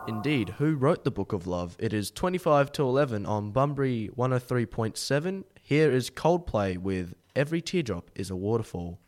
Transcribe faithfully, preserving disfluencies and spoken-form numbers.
Indeed, who wrote the Book of Love? It is twenty-five to eleven on Bunbury one oh three point seven. Here is Coldplay with Every Teardrop is a Waterfall.